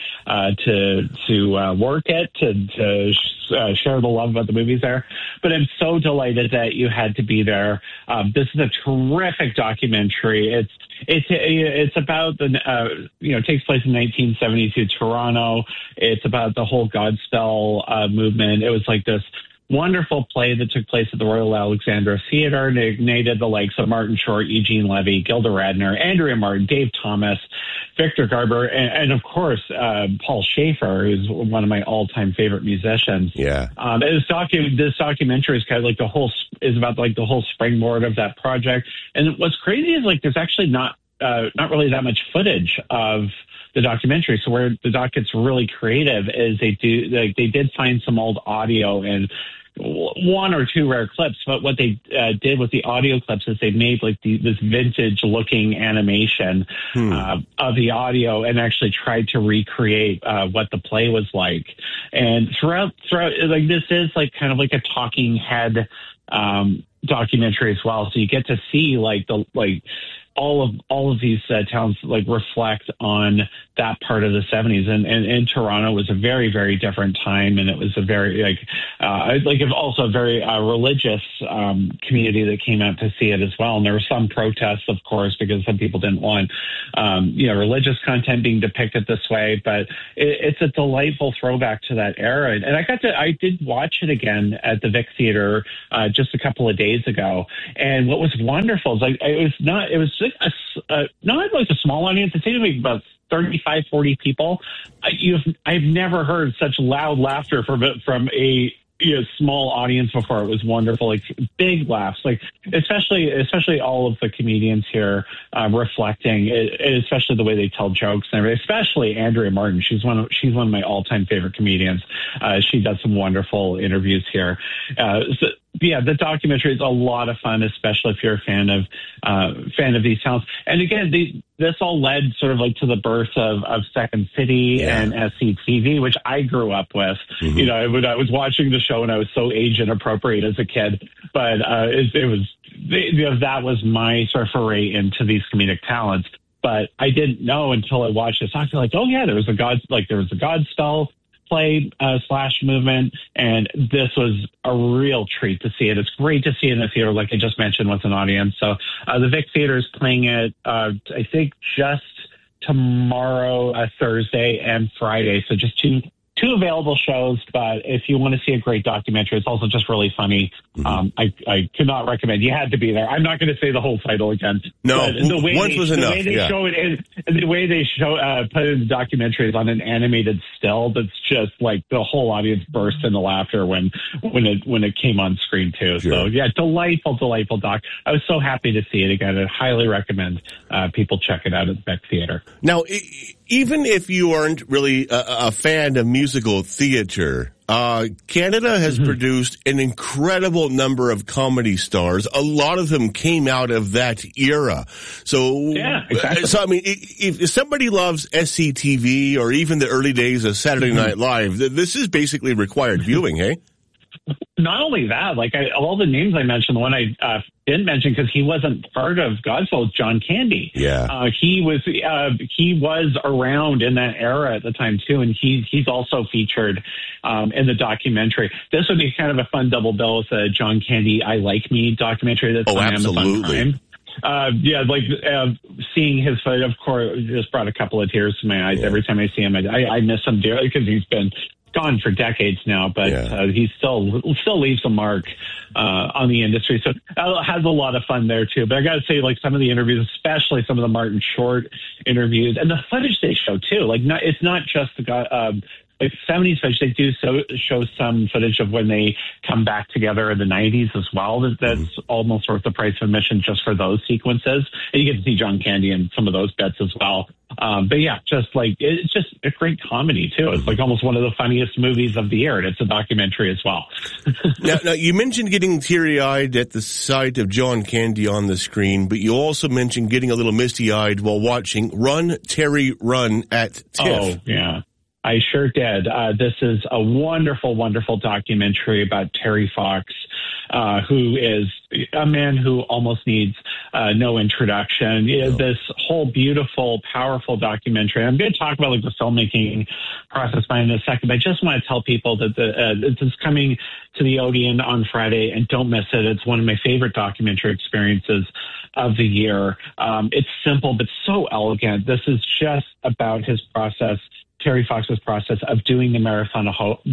[SPEAKER 8] to work it, to share the love about the movies there. But I'm so delighted that You Had to Be There. This is a terrific documentary. It's about takes place in 1972 Toronto. It's about the whole Godspell movement. It was like this wonderful play that took place at the Royal Alexandra Theatre and ignited the likes of Martin Short, Eugene Levy, Gilda Radner, Andrea Martin, Dave Thomas, Victor Garber, and of course, Paul Schaefer, who's one of my all-time favorite musicians.
[SPEAKER 3] Yeah.
[SPEAKER 8] This documentary is kind of like about the whole springboard of that project. And what's crazy is like there's actually not really that much footage of the documentary. So where the doc gets really creative is they did find some old audio and 1 or 2 rare clips, but what they did with the audio clips is they made like this vintage looking animation of the audio and actually tried to recreate what the play was like. And throughout like this is like kind of like a talking head documentary as well. So you get to see all of these towns like reflect on that part of the 70s, and Toronto was a very, very different time, and it was a very also a very religious community that came out to see it as well. And there were some protests, of course, because some people didn't want religious content being depicted this way. But it's a delightful throwback to that era, and I did watch it again at the Vic Theater just a couple of days ago. And what was wonderful is it was not like a small audience. It seemed to be about 35, 40 people. I've never heard such loud laughter from a small audience before. It was wonderful, like big laughs, like especially all of the comedians here reflecting, especially the way they tell jokes and everything. Especially Andrea Martin, she's one of my all-time favorite comedians. She does some wonderful interviews here. The documentary is a lot of fun, especially if you're a fan of these towns. And again, this all led sort of like to the birth of Second City and SCTV, which I grew up with. Mm-hmm. I was watching the show and I was so age inappropriate as a kid, but that was my sort of foray into these comedic talents. But I didn't know until I watched this. I feel like, oh yeah, there was a Godspell play / movement, and this was a real treat to see it. It's great to see it in the theater, like I just mentioned, with an audience. So the Vic Theater is playing it, I think, just tomorrow, Thursday and Friday. So just two available shows, but if you want to see a great documentary, it's also just really funny. Mm-hmm. I could not recommend. You had to be there. I'm not going to say the whole title again.
[SPEAKER 3] No, once was enough.
[SPEAKER 8] The way they put in the documentary is on an animated still. That's just like the whole audience burst into laughter when it came on screen too. Sure. So yeah, delightful doc. I was so happy to see it again. I highly recommend people check it out at the Beck Theater.
[SPEAKER 3] Now, even if you aren't really a fan of musical theater, Canada has produced an incredible number of comedy stars. A lot of them came out of that era. So,
[SPEAKER 8] yeah, exactly.
[SPEAKER 3] So I mean, if somebody loves SCTV or even the early days of Saturday Night Live, this is basically required viewing, hey?
[SPEAKER 8] Not only that, like all the names I mentioned, the one I didn't mention because he wasn't part of Godspell, John Candy.
[SPEAKER 3] Yeah,
[SPEAKER 8] he was around in that era at the time too, and he's also featured in the documentary. This would be kind of a fun double bill with the John Candy "I Like Me" documentary that's on Amazon Prime. Seeing his photo, of course, just brought a couple of tears to my eyes every time I see him. I miss him dearly because he's been gone for decades now, but he still leaves a mark on the industry. So has a lot of fun there too. But I got to say, like some of the interviews, especially some of the Martin Short interviews, and the footage they show too. Like it's not just the 70s footage. They do show some footage of when they come back together in the 90s as well. That's almost worth the price of admission just for those sequences. And you get to see John Candy in some of those bits as well. But yeah, it's just a great comedy too. It's like almost one of the funniest movies of the year, and it's a documentary as well.
[SPEAKER 3] Now, you mentioned getting teary-eyed at the sight of John Candy on the screen, but you also mentioned getting a little misty-eyed while watching Run, Terry, Run at TIFF.
[SPEAKER 8] Oh, yeah. I sure did. This is a wonderful, wonderful documentary about Terry Fox, who is a man who almost needs no introduction. This whole beautiful, powerful documentary. I'm going to talk about the filmmaking process in a second, but I just want to tell people that this is coming to the Odeon on Friday, and don't miss it. It's one of my favorite documentary experiences of the year. It's simple, but so elegant. This is just about his process, Terry Fox's process of doing the Marathon of Hope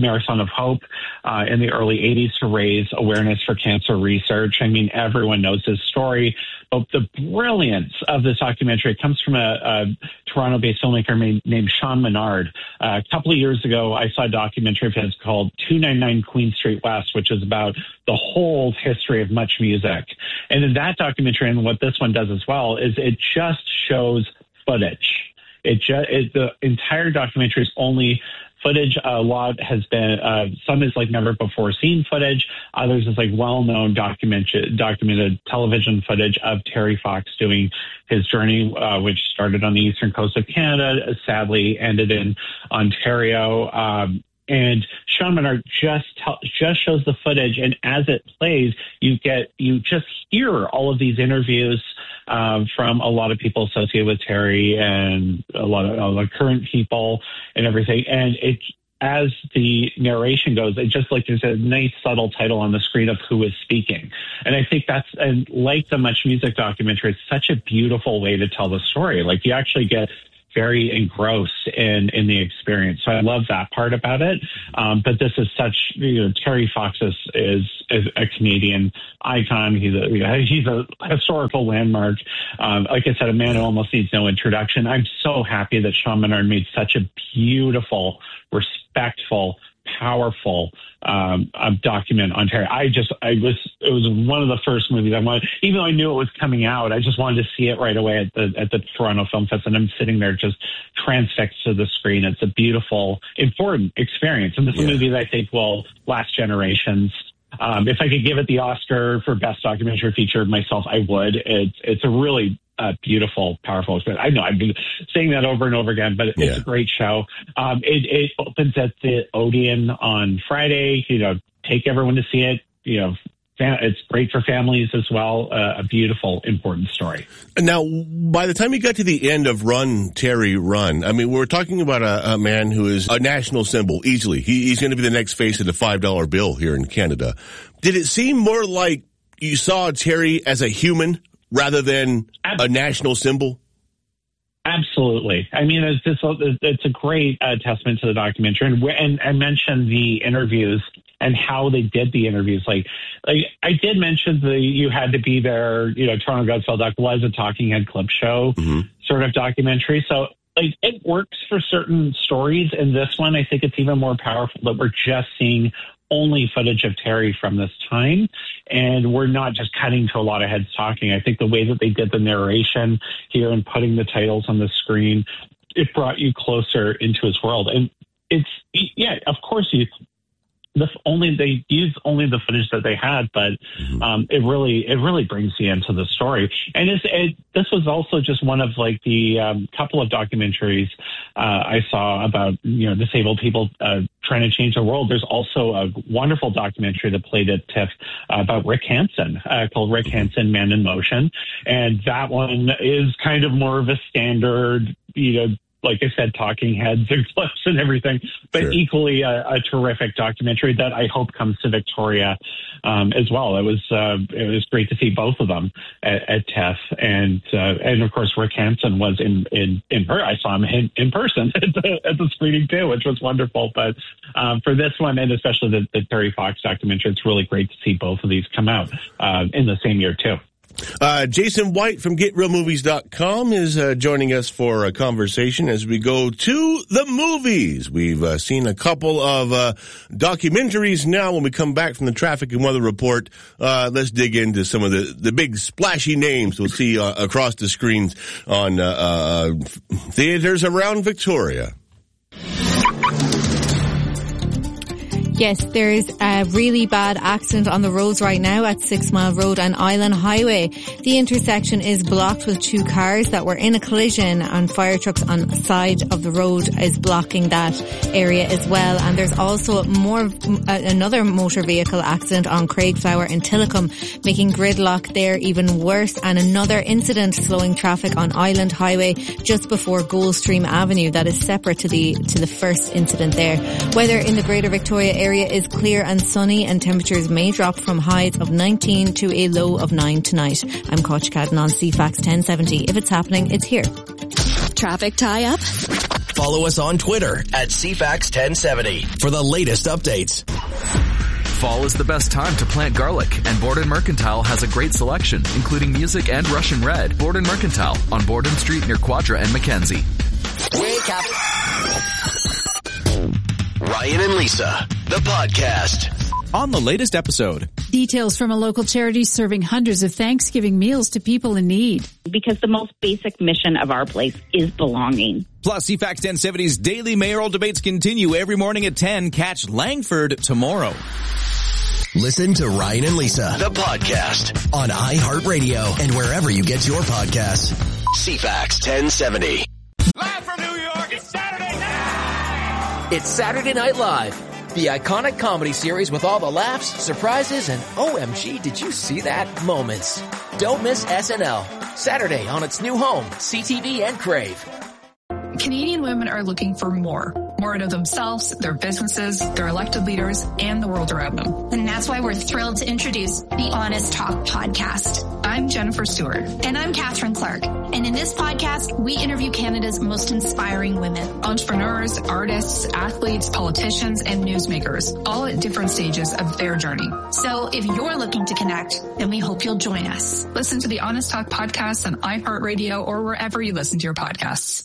[SPEAKER 8] in the early 80s to raise awareness for cancer research. I mean, everyone knows his story, but the brilliance of this documentary comes from a Toronto-based filmmaker named Sean Menard. A couple of years ago, I saw a documentary of his called 299 Queen Street West, which is about the whole history of much music. And in that documentary, and what this one does as well, is it just shows footage. The entire documentary is only footage. A lot has been, some is like never before seen footage. Others is like well-known documented television footage of Terry Fox doing his journey, which started on the eastern coast of Canada, sadly ended in Ontario. And Sean Menard just shows the footage, and as it plays, you just hear all of these interviews from a lot of people associated with Terry and a lot of current people and everything. And as the narration goes, it just like there's a nice subtle title on the screen of who is speaking. And I think that's, and like the Much Music documentary, it's such a beautiful way to tell the story. Like you actually get very engrossed in the experience. So I love that part about it. But this is such, Terry Fox is a Canadian icon. He's a historical landmark. Like I said, a man who almost needs no introduction. I'm so happy that Sean Menard made such a beautiful, respectful, powerful document on Terry. It was one of the first movies I wanted, even though I knew it was coming out, I just wanted to see it right away at the Toronto Film Fest, and I'm sitting there just transfixed to the screen. It's a beautiful, important experience, and this is a movie that I think will last generations. If I could give it the Oscar for Best Documentary Feature myself, I would. It's a really beautiful, powerful experience. I know I've been saying that over and over again, but it's a great show. It opens at the Odeon on Friday. Take everyone to see it. It's great for families as well. A beautiful, important story.
[SPEAKER 3] Now, by the time you got to the end of Run, Terry, Run, I mean, we're talking about a man who is a national symbol easily. He's going to be the next face of the $5 bill here in Canada. Did it seem more like you saw Terry as a human rather than a national symbol?
[SPEAKER 8] Absolutely. I mean, it's a great testament to the documentary. And I mentioned the interviews and how they did the interviews. Like I did mention You Had to Be There. Toronto Godspell Doc was a talking head clip show sort of documentary. So it works for certain stories. In this one, I think it's even more powerful that we're just seeing only footage of Terry from this time, and we're not just cutting to a lot of heads talking. I think the way that they did the narration here and putting the titles on the screen, it brought you closer into his world. And of course they used only the footage that they had, but it really brings you into the story. And this was also just one of the couple of documentaries I saw about disabled people trying to change the world. There's also a wonderful documentary that played at TIFF about Rick Hansen called Rick Hansen, Man in Motion, and that one is kind of more of a standard, like I said, talking heads and clips and everything, but equally a terrific documentary that I hope comes to Victoria as well. It was great to see both of them at TIFF, and of course Rick Hansen was in I saw him in person at the screening too, which was wonderful. But for this one, and especially the Terry Fox documentary, it's really great to see both of these come out in the same year too.
[SPEAKER 3] Jason White from GetRealMovies.com is joining us for a conversation as we go to the movies. We've seen a couple of documentaries now. When we come back from the traffic and weather report, let's dig into some of the big splashy names we'll see across the screens on theaters around Victoria.
[SPEAKER 2] Yes, there's a really bad accident on the roads right now at 6 Mile Road and Island Highway. The intersection is blocked with two cars that were in a collision, and fire trucks on the side of the road is blocking that area as well. And there's also another motor vehicle accident on Craigflower in Tillicum, making gridlock there even worse, and another incident slowing traffic on Island Highway just before Goldstream Avenue that is separate to the first incident there. Weather in the Greater Victoria area is clear and sunny, and temperatures may drop from highs of 19 to a low of 9 tonight. I'm Koch Cadden on CFAX 1070. If it's happening, it's here.
[SPEAKER 21] Traffic tie-up?
[SPEAKER 14] Follow us on Twitter at CFAX 1070 for the latest updates.
[SPEAKER 9] Fall is the best time to plant garlic, and Borden Mercantile has a great selection, including music and Russian red. Borden Mercantile on Borden Street near Quadra and Mackenzie.
[SPEAKER 14] Wake up. Ryan and Lisa, the podcast.
[SPEAKER 10] On the latest episode.
[SPEAKER 5] Details from a local charity serving hundreds of Thanksgiving meals to people in need.
[SPEAKER 11] Because the most basic mission of our place is belonging.
[SPEAKER 10] Plus, CFAX 1070's daily mayoral debates continue every morning at 10. Catch Langford tomorrow.
[SPEAKER 14] Listen to Ryan and Lisa, the podcast, on iHeartRadio and wherever you get your podcasts. CFAX 1070.
[SPEAKER 13] Live from New York, it's Saturday night!
[SPEAKER 16] It's Saturday Night Live, the iconic comedy series with all the laughs, surprises, and OMG, did you see that moments. Don't miss SNL, Saturday on its new home, CTV and Crave.
[SPEAKER 17] Canadian women are looking for more out of themselves, their businesses, their elected leaders, and the world around them.
[SPEAKER 7] And that's why we're thrilled to introduce the Honest Talk podcast.
[SPEAKER 17] I'm Jennifer Stewart.
[SPEAKER 7] And I'm Catherine Clark. And in this podcast, we interview Canada's most inspiring women.
[SPEAKER 17] Entrepreneurs, artists, athletes, politicians, and newsmakers, all at different stages of their journey.
[SPEAKER 7] So if you're looking to connect, then we hope you'll join us.
[SPEAKER 17] Listen to the Honest Talk podcast on iHeartRadio or wherever you listen to your podcasts.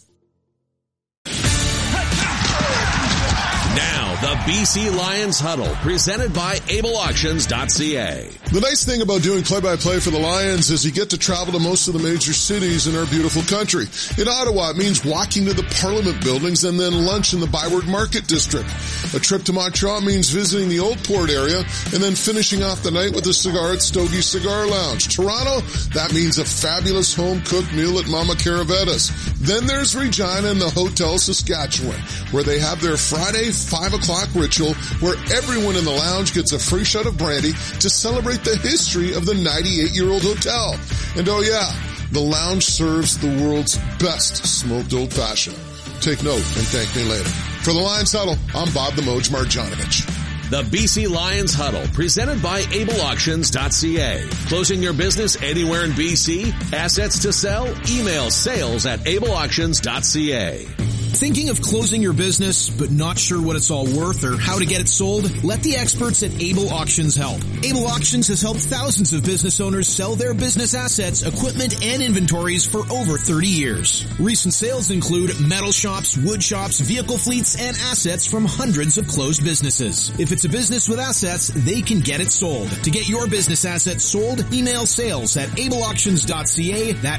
[SPEAKER 18] Now, the BC Lions Huddle, presented by AbleAuctions.ca.
[SPEAKER 19] The nice thing about doing play-by-play for the Lions is you get to travel to most of the major cities in our beautiful country. In Ottawa, it means walking to the Parliament buildings and then lunch in the Byward Market District. A trip to Montreal means visiting the Old Port area and then finishing off the night with a cigar at Stogie Cigar Lounge. Toronto, that means a fabulous home-cooked meal at Mama Caravetta's. Then there's Regina and the Hotel Saskatchewan, where they have their Friday 5 o'clock ritual where everyone in the lounge gets a free shot of brandy to celebrate the history of the 98-year-old hotel. And oh yeah, the lounge serves the world's best smoked old-fashioned. Take note and thank me later. For the Lions Huddle, I'm Bob the Moj Marjanovic.
[SPEAKER 18] The BC Lions Huddle, presented by AbleAuctions.ca. Closing your business anywhere in BC? Assets to sell? Email sales@AbleAuctions.ca.
[SPEAKER 20] Thinking of closing your business, but not sure what it's all worth or how to get it sold? Let the experts at Able Auctions help. Able Auctions has helped thousands of business owners sell their business assets, equipment, and inventories for over 30 years. Recent sales include metal shops, wood shops, vehicle fleets, and assets from hundreds of closed businesses. If it's a business with assets, they can get it sold. To get your business assets sold, email sales@ableauctions.ca. That's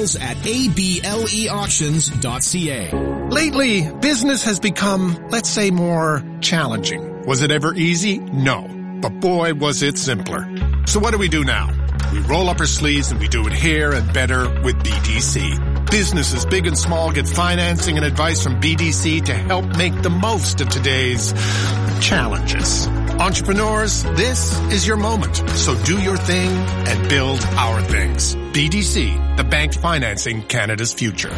[SPEAKER 20] sales@ableauctions.ca.
[SPEAKER 22] Lately, business has become, let's say, more challenging. Was it ever easy? No. But boy, was it simpler. So what do we do now? We roll up our sleeves and we do it here and better with BDC. Businesses big and small get financing and advice from BDC to help make the most of today's challenges. Entrepreneurs, this is your moment. So do your thing and build our things. BDC, the bank financing Canada's future.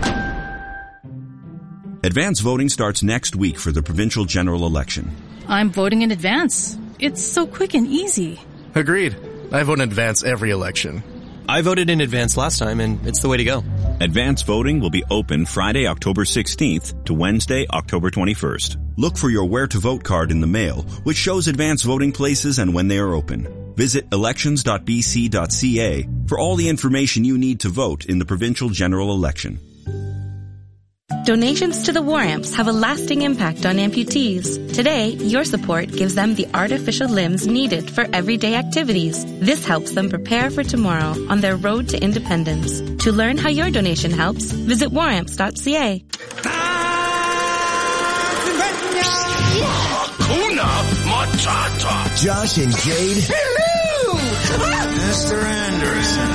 [SPEAKER 26] Advance voting starts next week for the provincial general election.
[SPEAKER 5] I'm voting in advance. It's so quick and easy.
[SPEAKER 27] Agreed. I vote in advance every election.
[SPEAKER 28] I voted in advance last time, and it's the way to go.
[SPEAKER 26] Advance voting will be open Friday, October 16th to Wednesday, October 21st. Look for your Where to Vote card in the mail, which shows advance voting places and when they are open. Visit elections.bc.ca for all the information you need to vote in the provincial general election.
[SPEAKER 11] Donations to the War Amps have a lasting impact on amputees. Today, your support gives them the artificial limbs needed for everyday activities. This helps them prepare for tomorrow on their road to independence. To learn how your donation helps, visit waramps.ca.
[SPEAKER 15] Hakuna Matata.
[SPEAKER 14] Josh and Jade.
[SPEAKER 15] Hello! Mr. Anderson.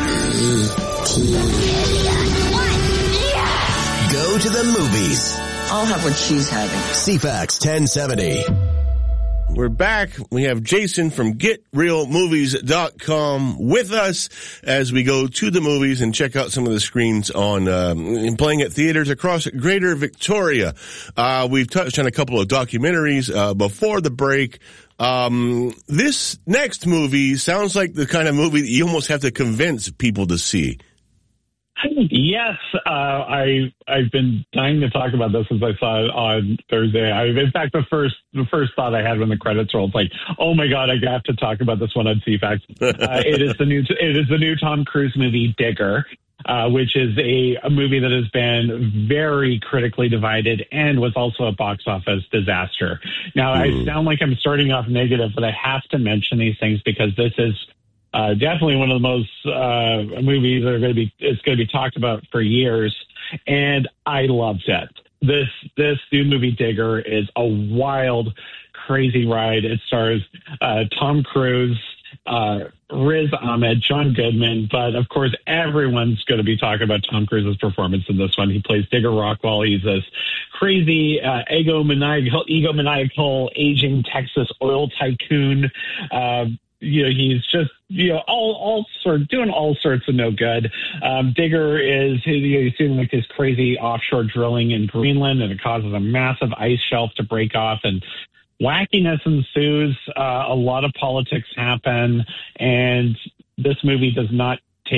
[SPEAKER 14] Go to the movies.
[SPEAKER 6] I'll have what she's having.
[SPEAKER 14] CFAX 1070.
[SPEAKER 3] We're back. We have Jason from GetRealMovies.com with us as we go to the movies and check out some of the screens on playing at theaters across Greater Victoria. We've touched on a couple of documentaries before the break. This next movie sounds like the kind of movie that you almost have to convince people to see.
[SPEAKER 8] Yes, I've been dying to talk about this since I saw it on Thursday. In fact, the first thought I had when the credits rolled, like, oh my God, I have to talk about this one on CFAX. It is the new Tom Cruise movie Digger, which is a movie that has been very critically divided and was also a box office disaster. Now, I sound like I'm starting off negative, but I have to mention these things because this is definitely one of the most movies that it's going to be talked about for years, and I loved it. This new movie Digger is a wild, crazy ride. It stars Tom Cruise, Riz Ahmed, John Goodman, but of course everyone's going to be talking about Tom Cruise's performance in this one. He plays Digger Rockwell. He's this crazy egomaniacal aging Texas oil tycoon. he's just, all doing all sorts of no good. Digger is, he's doing like this crazy offshore drilling in Greenland, and it causes a massive ice shelf to break off, and wackiness ensues. A lot of politics happen, and this movie does not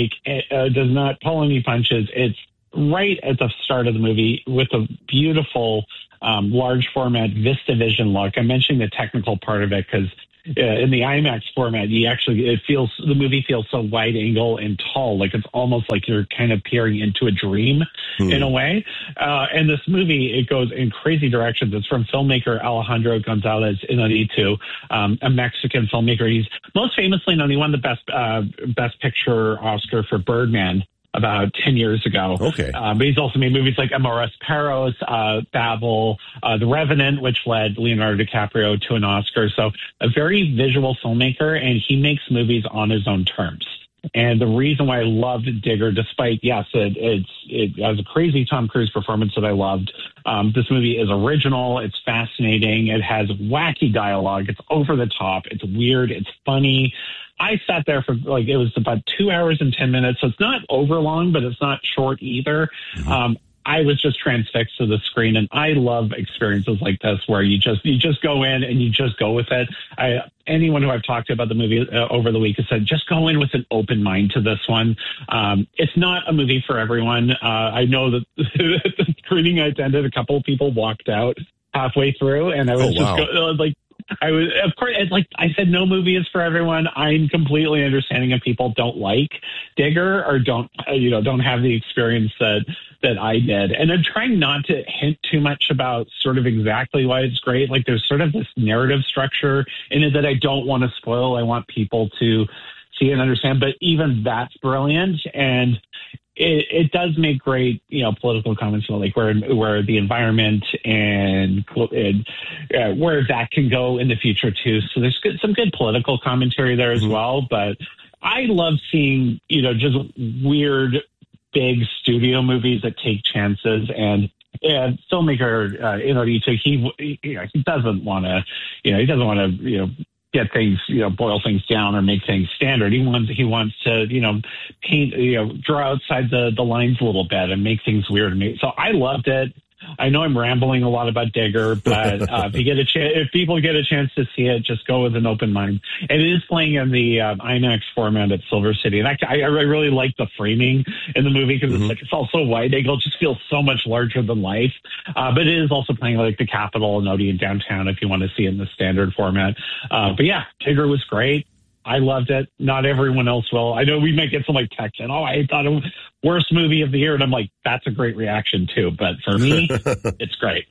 [SPEAKER 8] pull any punches. It's right at the start of the movie with a beautiful large format VistaVision look. I'm mentioning the technical part of it because in the IMAX format, the movie feels so wide angle and tall, like it's almost like you're kind of peering into a dream in a way. And this movie, it goes in crazy directions. It's from filmmaker Alejandro González Iñárritu, a Mexican filmmaker. He's most famously known. He won the Best Picture Oscar for Birdman about 10 years ago.
[SPEAKER 3] Okay.
[SPEAKER 8] But he's also made movies like Amores Perros, Babel, The Revenant, which led Leonardo DiCaprio to an Oscar. So a very visual filmmaker, and he makes movies on his own terms. And the reason why I loved Digger, despite, yes, it has a crazy Tom Cruise performance that I loved. This movie is original. It's fascinating. It has wacky dialogue. It's over the top. It's weird. It's funny. I sat there for it was about 2 hours and 10 minutes. So it's not over long, but it's not short either. I was just transfixed to the screen, and I love experiences like this where you just go in and you just go with it. Anyone who I've talked to about the movie over the week has said, just go in with an open mind to this one. It's not a movie for everyone. I know that the screening I attended, a couple of people walked out halfway through, and I was of course, like I said, no movie is for everyone. I'm completely understanding if people don't like Digger or don't have the experience that I did. And I'm trying not to hint too much about sort of exactly why it's great. Like there's sort of this narrative structure in it that I don't want to spoil. I want people to see and understand, but even that's brilliant. And it does make great, political comments like where the environment and where that can go in the future too. So there's some good political commentary there as well. But I love seeing, just weird, big studio movies that take chances. And filmmaker Iñárritu, he doesn't want to, get things, boil things down or make things standard. He wants to, paint, draw outside the lines a little bit and make things weird. So I loved it. I know I'm rambling a lot about Digger, but if people get a chance to see it, just go with an open mind. And it is playing in the IMAX format at Silver City, and I really like the framing in the movie because it's also wide angle. It just feels so much larger than life. But it is also playing like the Capitol and Odeon downtown if you want to see it in the standard format. But yeah, Digger was great. I loved it. Not everyone else will. I know we might get some text saying, I thought it was worst movie of the year. And I'm like, that's a great reaction too. But for me, it's great.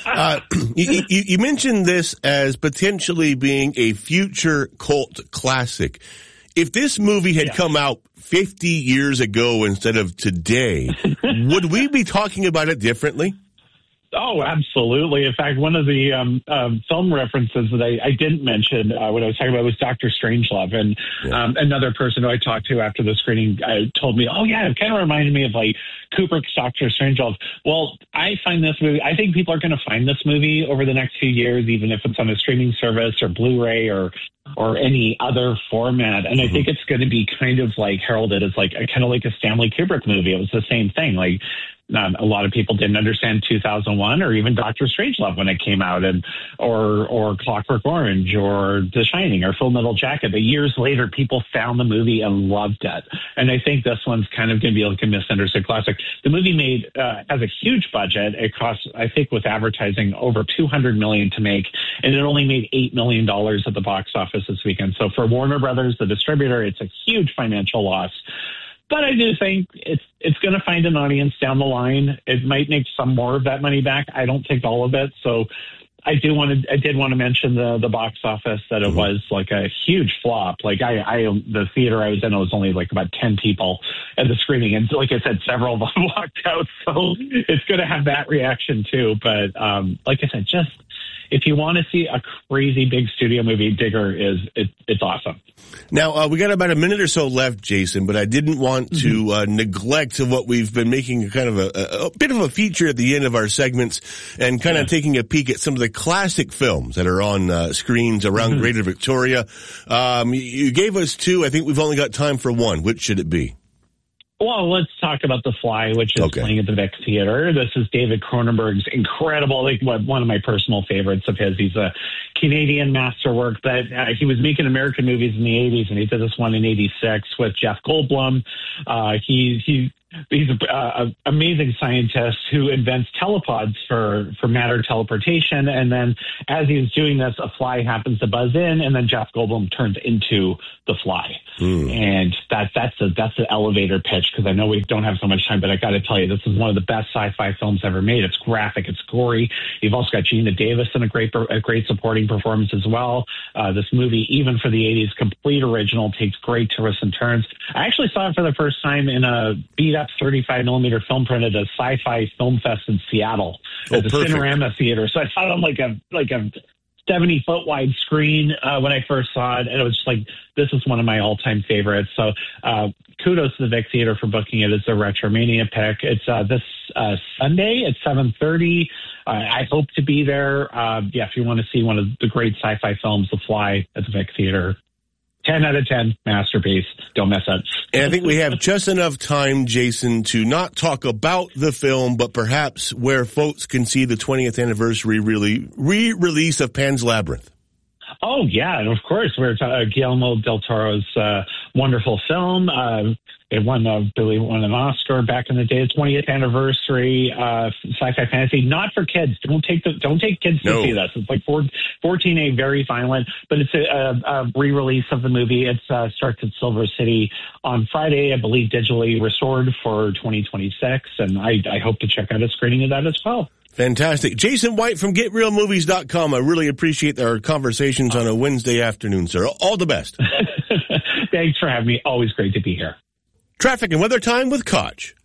[SPEAKER 3] You mentioned this as potentially being a future cult classic. If this movie had come out 50 years ago instead of today, would we be talking about it differently?
[SPEAKER 8] Oh, absolutely. In fact, one of the film references that I didn't mention when I was talking about was Dr. Strangelove. And another person who I talked to after the screening told me, oh, yeah, it kind of reminded me of Kubrick's Dr. Strangelove. Well, I think people are going to find this movie over the next few years, even if it's on a streaming service or Blu-ray or any other format. And I think it's going to be kind of heralded as kind of like a Stanley Kubrick movie. It was the same thing. A lot of people didn't understand 2001 or even Dr. Strangelove when it came out, or Clockwork Orange or The Shining or Full Metal Jacket. But years later, people found the movie and loved it. And I think this one's kind of going to be like a misunderstood classic. The movie has a huge budget. It cost, I think, with advertising over $200 million to make, and it only made $8 million at the box office this weekend. So for Warner Brothers, the distributor, it's a huge financial loss. But I do think it's going to find an audience down the line. It might make some more of that money back. I don't think all of it. So I did want to mention the box office, that it was a huge flop. The theater I was in, it was only about 10 people at the screening. And like I said, several of them walked out. So it's going to have that reaction too. But like I said, if you want to see a crazy big studio movie, Digger it's awesome.
[SPEAKER 3] Now, we got about a minute or so left, Jason, but I didn't want to neglect what we've been making kind of a bit of a feature at the end of our segments and kind of taking a peek at some of the classic films that are on screens around Greater Victoria. You gave us two. I think we've only got time for one. Which should it be?
[SPEAKER 8] Well, let's talk about The Fly, which is playing at the Vic Theatre. This is David Cronenberg's incredible, one of my personal favorites of his. He's a Canadian masterwork that he was making American movies in the 80s, and he did this one in 86 with Jeff Goldblum. He's an amazing scientist who invents telepods for matter teleportation. And then as he's doing this, a fly happens to buzz in, and then Jeff Goldblum turns into the fly. And that's the elevator pitch, because I know we don't have so much time, but I got to tell you, this is one of the best sci-fi films ever made. It's graphic, it's gory. You've also got Gina Davis in a great supporting performance as well. This movie, even for the 80s, complete original, takes great twists and turns. I actually saw it for the first time in a beat-up 35mm film print at a Sci-Fi Film Fest in Seattle at the Cinerama Theater. So I saw it on like a 70-foot wide screen when I first saw it, and it was just like, this is one of my all-time favorites. So kudos to the Vic Theatre for booking it as a Retromania pick. It's this Sunday at 7:30. I hope to be there. If you want to see one of the great sci-fi films, The Fly, at the Vic Theatre. 10 out of 10, masterpiece. Don't mess up.
[SPEAKER 3] And I think we have just enough time, Jason, to not talk about the film, but perhaps where folks can see the 20th anniversary re-release of Pan's Labyrinth.
[SPEAKER 8] Oh, yeah, and of course, we're Guillermo del Toro's wonderful film. It won an Oscar back in the day. 20th anniversary sci-fi fantasy, not for kids. Don't take kids to see this. It's like 14A, very violent, but it's a re-release of the movie. It starts at Silver City on Friday, I believe, digitally restored for 2026, and I hope to check out a screening of that as well.
[SPEAKER 3] Fantastic. Jason White from GetRealMovies.com. I really appreciate our conversations on a Wednesday afternoon, sir. All the best.
[SPEAKER 8] Thanks for having me. Always great to be here.
[SPEAKER 3] Traffic and weather time with Koch.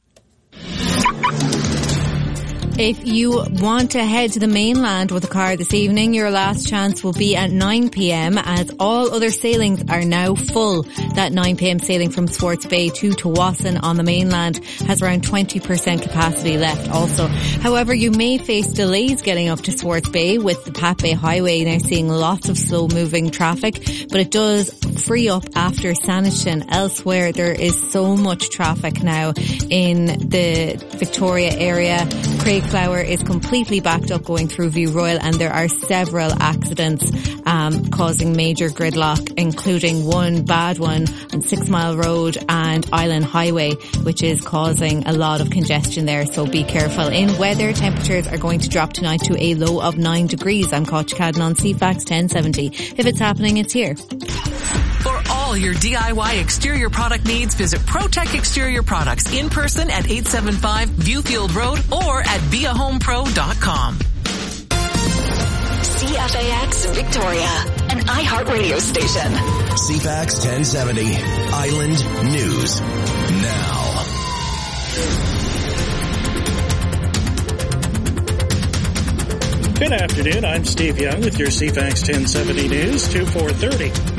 [SPEAKER 1] If you want to head to the mainland with a car this evening, your last chance will be at 9 p.m. as all other sailings are now full. That 9 p.m. sailing from Swartz Bay to Tawasin on the mainland has around 20% capacity left also. However, you may face delays getting up to Swartz Bay with the Pat Bay Highway now seeing lots of slow moving traffic, but it does free up after Sanishin. Elsewhere, there is so much traffic now in the Victoria area. Craigflower is completely backed up going through View Royal, and there are several accidents causing major gridlock, including one bad one on 6 Mile Road and Island Highway, which is causing a lot of congestion there, so be careful. In weather, temperatures are going to drop tonight to a low of 9 degrees. I'm Koch Cadden on CFAX 1070. If it's happening, it's here.
[SPEAKER 2] For all your DIY exterior product needs, visit ProTech Exterior Products in person at 875 Viewfield Road or at BeAHomePro.com.
[SPEAKER 4] CFAX Victoria, an iHeartRadio station.
[SPEAKER 14] CFAX 1070, Island News Now.
[SPEAKER 12] Good afternoon. I'm Steve Young with your CFAX 1070 News to 4:30.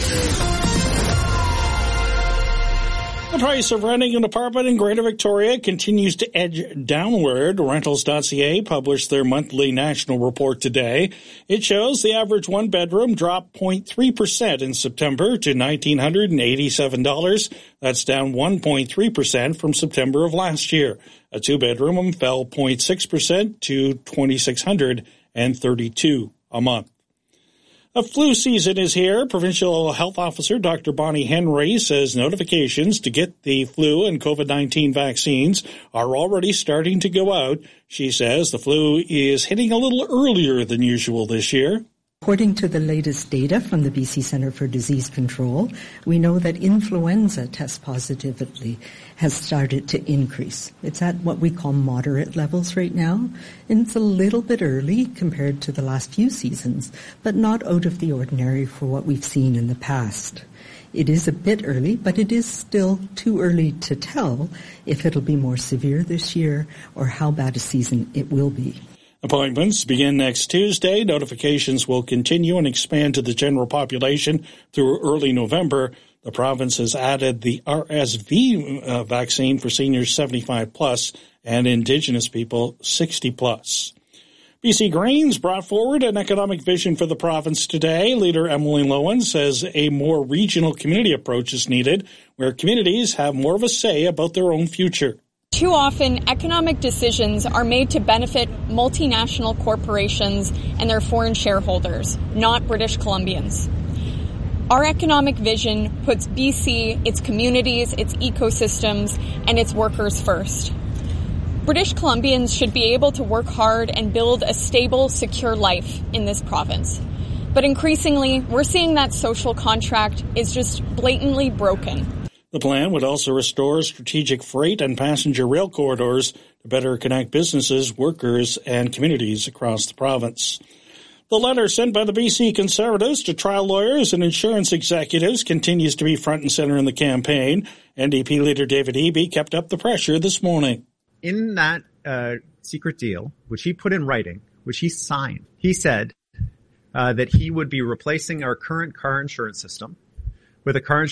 [SPEAKER 12] The price of renting an apartment in Greater Victoria continues to edge downward. Rentals.ca published their monthly national report today. It shows the average one-bedroom dropped 0.3% in September to $1,987. That's down 1.3% from September of last year. A two-bedroom fell 0.6% to $2,632 a month. A flu season is here. Provincial Health Officer Dr. Bonnie Henry says notifications to get the flu and COVID-19 vaccines are already starting to go out. She says the flu is hitting a little earlier than usual this year.
[SPEAKER 21] According to the latest data from the BC Centre for Disease Control, we know that influenza test positivity has started to increase. It's at what we call moderate levels right now, and it's a little bit early compared to the last few seasons, but not out of the ordinary for what we've seen in the past. It is a bit early, but it is still too early to tell if it'll be more severe this year or how bad a season it will be.
[SPEAKER 12] Appointments begin next Tuesday. Notifications will continue and expand to the general population through early November. The province has added the RSV vaccine for seniors 75 plus and Indigenous people 60 plus. BC Greens brought forward an economic vision for the province today. Leader Emily Lowen says a more regional community approach is needed, where communities have more of a say about their own future.
[SPEAKER 7] Too often, economic decisions are made to benefit multinational corporations and their foreign shareholders, not British Columbians. Our economic vision puts BC, its communities, its ecosystems, and its workers first. British Columbians should be able to work hard and build a stable, secure life in this province. But increasingly, we're seeing that social contract is just blatantly broken.
[SPEAKER 12] The plan would also restore strategic freight and passenger rail corridors to better connect businesses, workers, and communities across the province. The letter sent by the BC Conservatives to trial lawyers and insurance executives continues to be front and center in the campaign. NDP leader David Eby kept up the pressure this morning.
[SPEAKER 9] In that secret deal, which he put in writing, which he signed, he said that he would be replacing our current car insurance system with a car